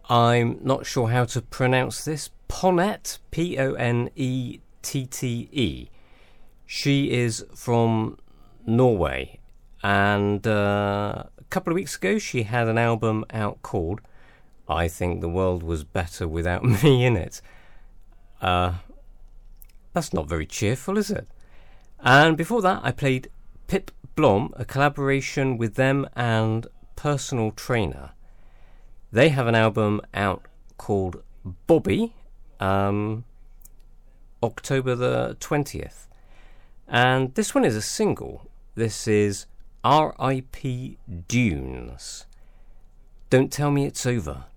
I'm not sure how to pronounce this. Ponette, Ponette. She is from Norway, and a couple of weeks ago she had an album out called I Think the World Was Better Without Me in It. That's not very cheerful, is it? And before that I played Pip Blom, a collaboration with them and Personal Trainer. They have an album out called Bobby, October the 20th. And this one is a single. This is R.I.P. Dunes. Don't Tell Me It's Over.